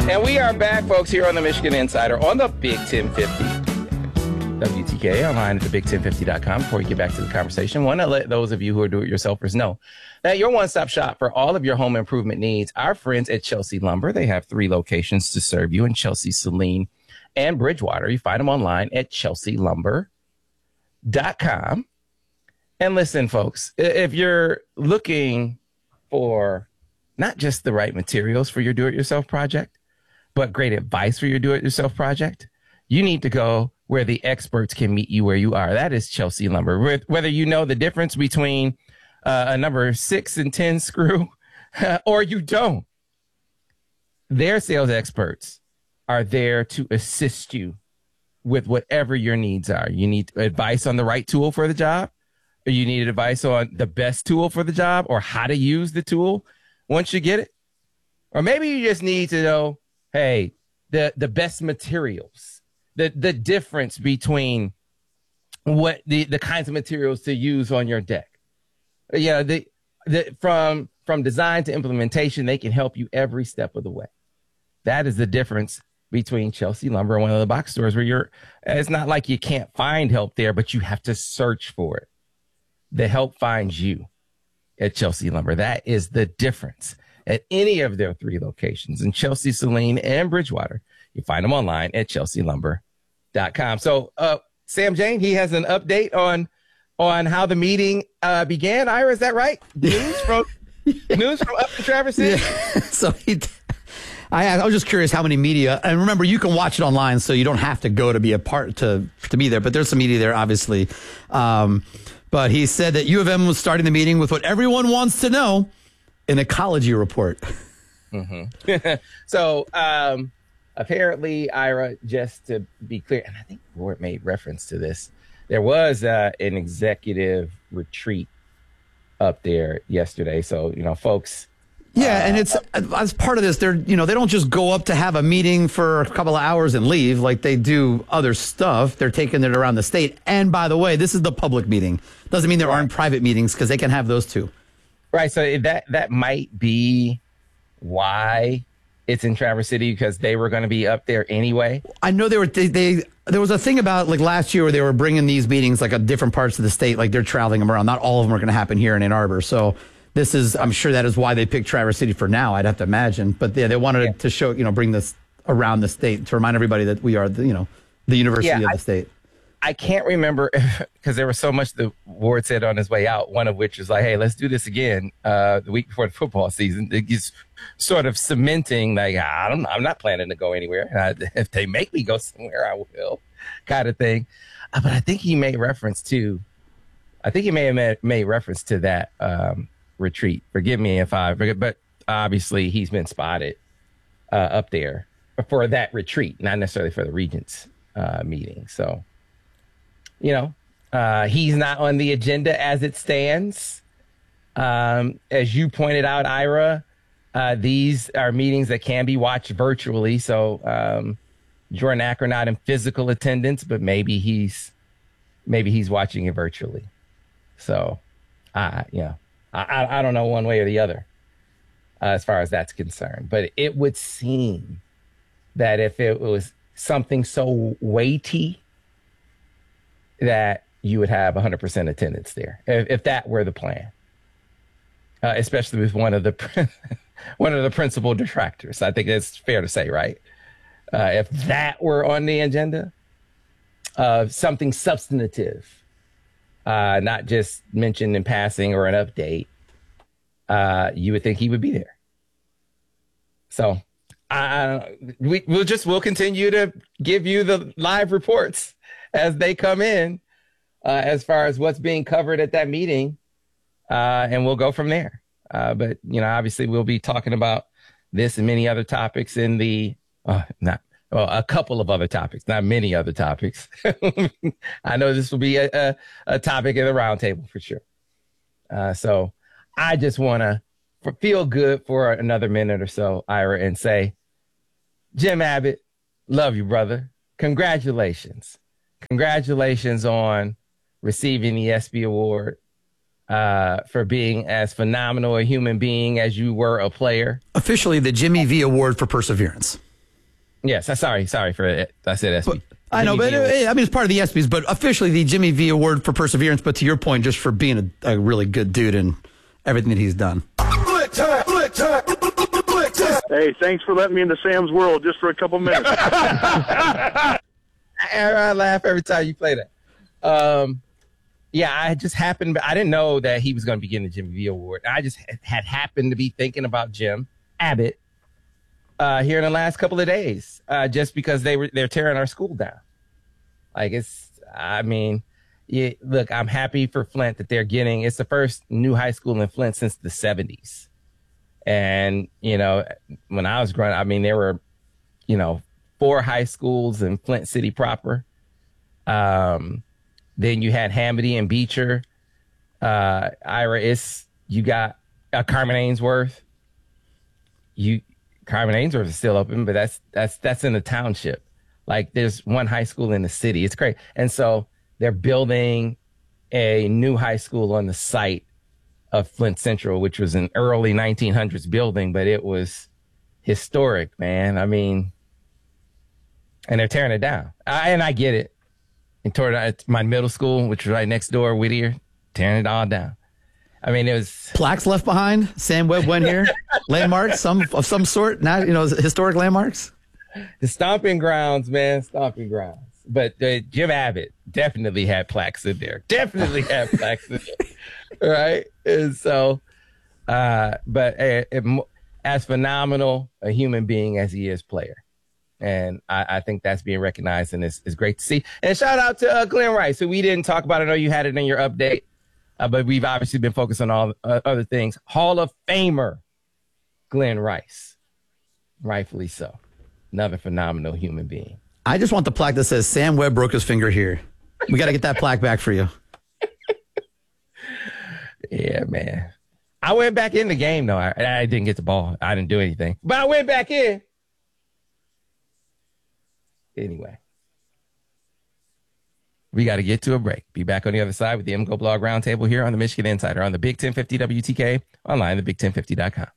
And we are back, folks, here on the Michigan Insider on the Big 1050. WTK online at thebig1050.com. Before we get back to the conversation, I want to let those of you who are do-it-yourselfers know that your one-stop shop for all of your home improvement needs, our friends at Chelsea Lumber. They have 3 locations to serve you in Chelsea, Saline, and Bridgewater. You find them online at chelsealumber.com. And listen, folks, if you're looking for not just the right materials for your do-it-yourself project, but great advice for your do-it-yourself project, you need to go where the experts can meet you where you are. That is Chelsea Lumber. Whether you know the difference between a number 6 and 10 screw or you don't, their sales experts are there to assist you with whatever your needs are. You need advice on the right tool for the job, or you need advice on the best tool for the job, or how to use the tool once you get it. Or maybe you just need to know, hey, the best materials, the difference between what the kinds of materials to use on your deck. Yeah, from design to implementation, they can help you every step of the way. That is the difference between Chelsea Lumber and one of the box stores where it's not like you can't find help there, but you have to search for it. The help finds you at Chelsea Lumber. That is the difference at any of their 3 locations in Chelsea, Saline, and Bridgewater. You find them online at chelsealumber.com. So, Sam Jane, he has an update on how the meeting began. Ira, is that right? News from up in Traverse City? Yeah. So I was just curious how many media, and remember, you can watch it online, so you don't have to go to be a part to be there, but there's some media there, obviously. But he said that U of M was starting the meeting with what everyone wants to know, an ecology report. Mm-hmm. So apparently, Ira, just to be clear, and I think Ward made reference to this, there was an executive retreat up there yesterday. So, folks. Yeah, and it's as part of this, they don't just go up to have a meeting for a couple of hours and leave like they do other stuff. They're taking it around the state. And by the way, this is the public meeting. Doesn't mean there aren't private meetings, because they can have those too. Right. So that might be why it's in Traverse City, because they were going to be up there anyway. I know there was a thing about like last year where they were bringing these meetings like at different parts of the state, like they're traveling them around. Not all of them are going to happen here in Ann Arbor. So I'm sure that is why they picked Traverse City for now, I'd have to imagine. But yeah, they wanted to show, bring this around the state to remind everybody that we are, the university of the state. I can't remember, because there was so much the Ward said on his way out, one of which was like, hey, let's do this again the week before the football season. He's sort of cementing, like, I'm not planning to go anywhere. If they make me go somewhere, I will, kind of thing. But I think he made reference to, he may have made reference to that retreat. Forgive me if I forget, but obviously he's been spotted up there for that retreat, not necessarily for the Regents meeting. So, he's not on the agenda as it stands. As you pointed out, Ira, these are meetings that can be watched virtually. So Jordan Acker not in physical attendance, but maybe he's watching it virtually. So, I don't know one way or the other as far as that's concerned. But it would seem that if it was something so weighty, that you would have 100% attendance there, if that were the plan, especially with one of the principal detractors. I think it's fair to say, right? If that were on the agenda, something substantive, not just mentioned in passing or an update, you would think he would be there. So we'll continue to give you the live reports as they come in, as far as what's being covered at that meeting, and we'll go from there. But obviously we'll be talking about this and many other topics in a couple of other topics, not many other topics. I know this will be a topic in the roundtable for sure. So I just want to feel good for another minute or so, Ira, and say, Jim Abbott, love you, brother. Congratulations. Congratulations on receiving the ESPY Award for being as phenomenal a human being as you were a player. Officially the Jimmy V Award for perseverance. Yes, sorry for it. I said ESPY. I know, but I mean, it's part of the ESPYs, but officially the Jimmy V Award for Perseverance. But to your point, just for being a really good dude and everything that he's done. Hey, thanks for letting me into Sam's world just for a couple minutes. I laugh every time you play that. Yeah, I just happened. I didn't know that he was going to be getting the Jimmy V Award. I just had happened to be thinking about Jim Abbott here in the last couple of days, just because they're tearing our school down. Like look, I'm happy for Flint that they're getting. It's the first new high school in Flint since the 70s. And, when I was growing up, I mean, there were, 4 high schools in Flint City proper. Then you had Hamady and Beecher. Ira, you got Carmen Ainsworth. Carmen Ainsworth is still open, but that's in the township. Like, there's one high school in the city. It's great. And so they're building a new high school on the site of Flint Central, which was an early 1900s building, but it was historic, man. I mean, and they're tearing it down. And I get it. And toward my middle school, which was right next door, Whittier, tearing it all down. I mean, it was plaques left behind. Sam Webb went here. Landmarks, of some sort. Not historic landmarks. The stomping grounds, man. Stomping grounds. But Jim Abbott definitely had plaques in there. Definitely had plaques in there. Right? And so, but as phenomenal a human being as he is player. And I think that's being recognized, and it's great to see. And shout out to Glenn Rice, who we didn't talk about. I know you had it in your update, but we've obviously been focused on all other things. Hall of Famer Glenn Rice, rightfully so. Another phenomenal human being. I just want the plaque that says Sam Webb broke his finger here. We got to get that plaque back for you. Yeah, man. I went back in the game, though. I didn't get the ball. I didn't do anything. But I went back in. Anyway. We got to get to a break. Be back on the other side with the MGO Blog Roundtable here on the Michigan Insider on the Big 1050 WTK, online at big1050.com.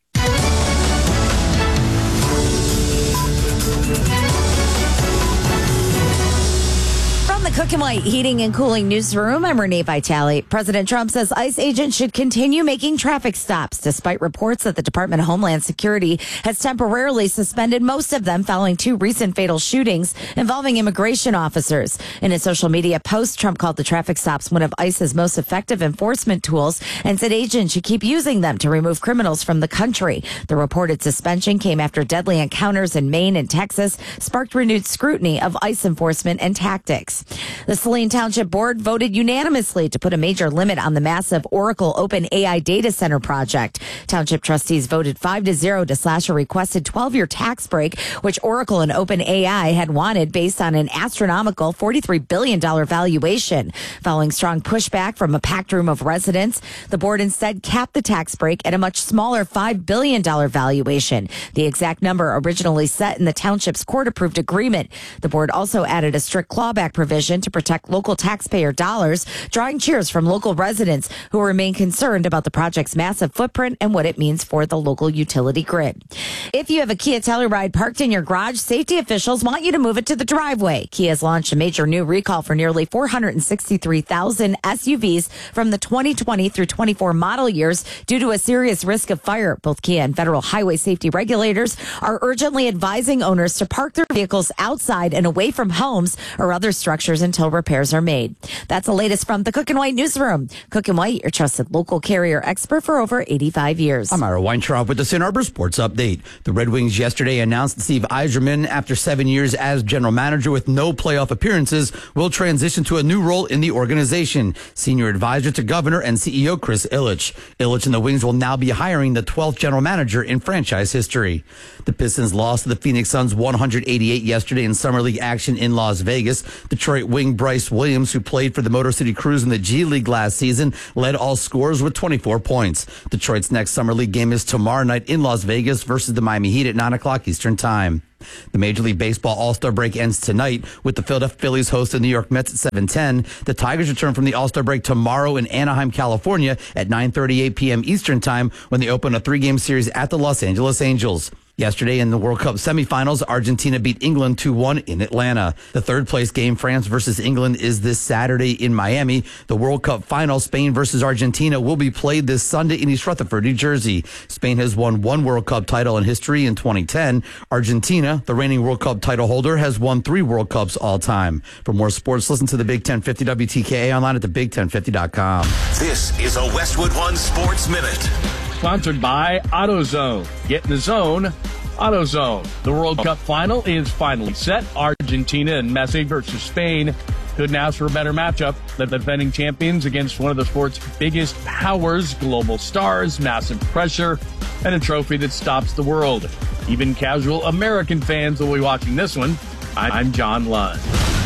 The Cook and White Heating and Cooling Newsroom. I'm Renee Vitale. President Trump says ICE agents should continue making traffic stops, despite reports that the Department of Homeland Security has temporarily suspended most of them following 2 recent fatal shootings involving immigration officers. In a social media post, Trump called the traffic stops one of ICE's most effective enforcement tools and said agents should keep using them to remove criminals from the country. The reported suspension came after deadly encounters in Maine and Texas sparked renewed scrutiny of ICE enforcement and tactics. The Saline Township Board voted unanimously to put a major limit on the massive Oracle OpenAI data center project. Township trustees voted 5-0 to slash a requested 12-year tax break, which Oracle and OpenAI had wanted based on an astronomical $43 billion valuation. Following strong pushback from a packed room of residents, the board instead capped the tax break at a much smaller $5 billion valuation, the exact number originally set in the township's court-approved agreement. The board also added a strict clawback provision to protect local taxpayer dollars, drawing cheers from local residents who remain concerned about the project's massive footprint and what it means for the local utility grid. If you have a Kia Telluride parked in your garage, safety officials want you to move it to the driveway. Kia has launched a major new recall for nearly 463,000 SUVs from the 2020 through 24 model years due to a serious risk of fire. Both Kia and federal highway safety regulators are urgently advising owners to park their vehicles outside and away from homes or other structures until repairs are made. That's the latest from the Cook and White Newsroom. Cook and White, your trusted local carrier expert for over 85 years. I'm Ira Weintraub with the Ann Arbor Sports Update. The Red Wings yesterday announced that Steve Yzerman, after 7 years as general manager with no playoff appearances, will transition to a new role in the organization. Senior advisor to Governor and CEO Chris Ilitch. Ilitch and the Wings will now be hiring the 12th general manager in franchise history. The Pistons lost to the Phoenix Suns 188 yesterday in Summer League action in Las Vegas. Detroit wing Bryce Williams, who played for the Motor City Cruise in the G League last season, led all scorers with 24 points. Detroit's next Summer League game is tomorrow night in Las Vegas versus the Miami Heat at 9 o'clock Eastern Time. The Major League Baseball All-Star break ends tonight with the Philadelphia Phillies host the New York Mets at 7:10. The Tigers return from the All-Star break tomorrow in Anaheim, California at 9:38 p.m. Eastern Time when they open a 3-game series at the Los Angeles Angels. Yesterday in the World Cup semifinals, Argentina beat England 2-1 in Atlanta. The third place game, France versus England, is this Saturday in Miami. The World Cup final, Spain versus Argentina, will be played this Sunday in East Rutherford, New Jersey. Spain has won one World Cup title in history in 2010. Argentina, the reigning World Cup title holder, has won 3 World Cups all time. For more sports, listen to the Big 1050 WTKA online at thebig1050.com. This is a Westwood One Sports Minute. Sponsored by AutoZone. Get in the zone, AutoZone. The World Cup final is finally set. Argentina and Messi versus Spain. Couldn't ask for a better matchup. The defending champions against one of the sport's biggest powers, global stars, massive pressure, and a trophy that stops the world. Even casual American fans will be watching this one. I'm John Lund.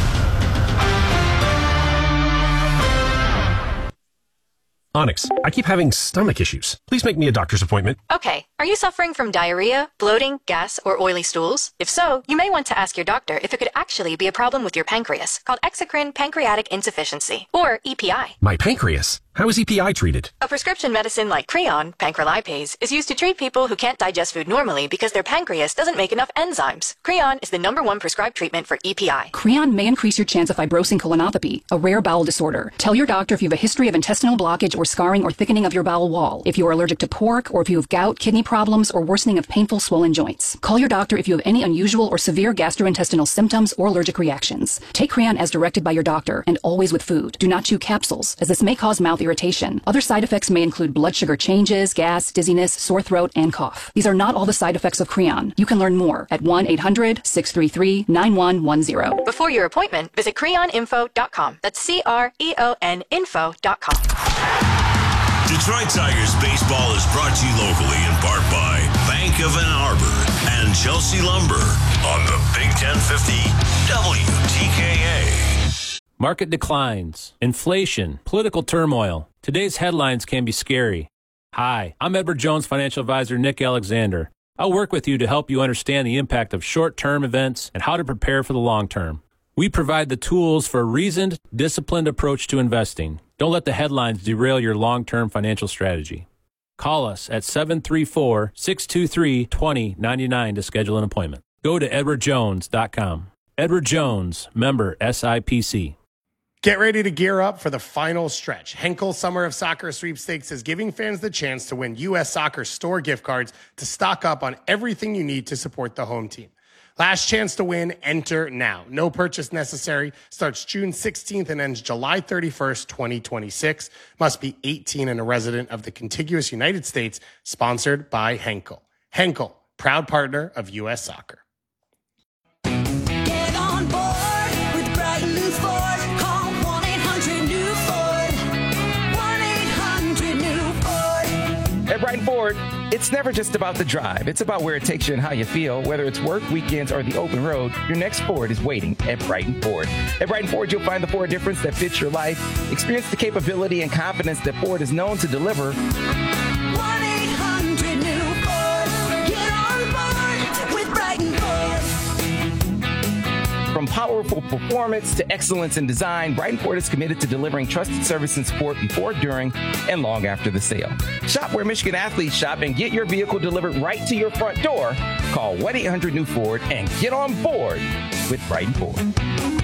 Onyx, I keep having stomach issues. Please make me a doctor's appointment. Okay, are you suffering from diarrhea, bloating, gas, or oily stools? If so, you may want to ask your doctor if it could actually be a problem with your pancreas, called exocrine pancreatic insufficiency, or EPI. My pancreas? How is EPI treated? A prescription medicine like Creon, pancrelipase, is used to treat people who can't digest food normally because their pancreas doesn't make enough enzymes. Creon is the #1 prescribed treatment for EPI. Creon may increase your chance of fibrosing colonopathy, a rare bowel disorder. Tell your doctor if you have a history of intestinal blockage or scarring or thickening of your bowel wall, if you are allergic to pork, or if you have gout, kidney problems, or worsening of painful swollen joints. Call your doctor if you have any unusual or severe gastrointestinal symptoms or allergic reactions. Take Creon as directed by your doctor, and always with food. Do not chew capsules, as this may cause mouth irritation. Other side effects may include blood sugar changes, gas, dizziness, sore throat, and cough. These are not all the side effects of Creon. You can learn more at 1-800-633-9110. Before your appointment, visit creoninfo.com. That's CREON info.com. Detroit Tigers baseball is brought to you locally in part by Bank of Ann Arbor and Chelsea Lumber on the Big 1050 WTKA. Market declines, inflation, political turmoil. Today's headlines can be scary. Hi, I'm Edward Jones financial advisor Nick Alexander. I'll work with you to help you understand the impact of short-term events and how to prepare for the long term. We provide the tools for a reasoned, disciplined approach to investing. Don't let the headlines derail your long-term financial strategy. Call us at 734-623-2099 to schedule an appointment. Go to edwardjones.com. Edward Jones, member SIPC. Get ready to gear up for the final stretch. Henkel Summer of Soccer Sweepstakes is giving fans the chance to win U.S. Soccer store gift cards to stock up on everything you need to support the home team. Last chance to win, enter now. No purchase necessary. Starts June 16th and ends July 31st, 2026. Must be 18 and a resident of the contiguous United States. Sponsored by Henkel. Henkel, proud partner of U.S. Soccer. Get on board with Brighton Ford. Call 1-800-NEW-FORD. 1-800-NEW-FORD. At Brighton Ford, it's never just about the drive. It's about where it takes you and how you feel. Whether it's work, weekends, or the open road, your next Ford is waiting at Brighton Ford. At Brighton Ford, you'll find the Ford difference that fits your life. Experience the capability and confidence that Ford is known to deliver. 1-800-NEW-FORD. Get on board with Brighton Ford. From powerful performance to excellence in design, Brighton Ford is committed to delivering trusted service and support before, during, and long after the sale. Shop where Michigan athletes shop and get your vehicle delivered right to your front door. Call 1-800-NEW-FORD and get on board with Brighton Ford.